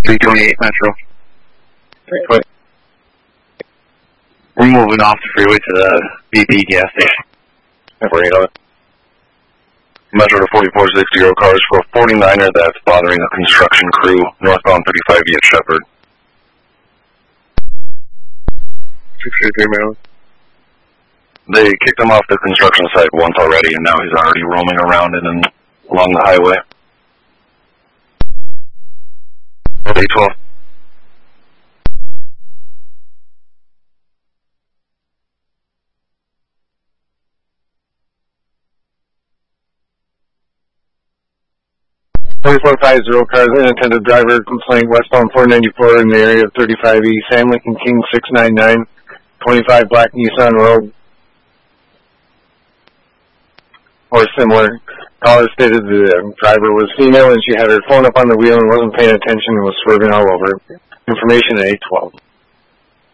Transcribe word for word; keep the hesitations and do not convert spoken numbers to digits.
three twenty-eight Metro. Right. We're moving off the freeway to the B P gas station. Four eight on it. Metro to forty-four sixty, cars for a forty-niner that's bothering a construction crew, northbound thirty-five E at Shepherd. six thirty-three Maryland. They kicked him off the construction site once already, and now he's already roaming around and then along the highway. eight twelve. twenty-four fifty, cars, unattended driver, complaint, westbound four ninety-four in the area of thirty-five E, Sam Lincoln King six ninety-nine, twenty-five Black Nissan Road, or similar. Caller stated the driver was female and she had her phone up on the wheel and wasn't paying attention and was swerving all over. Information at eight twelve.